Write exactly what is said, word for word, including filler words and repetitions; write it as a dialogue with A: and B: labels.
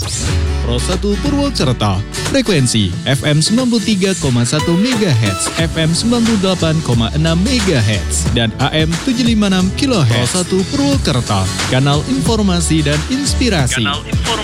A: Pro satu Purwokerto, frekuensi F M sembilan puluh tiga koma satu megahertz, F M sembilan puluh delapan koma enam megahertz, dan A M tujuh lima enam kilohertz. Pro satu Purwokerto, kanal informasi dan inspirasi. Kanal informasi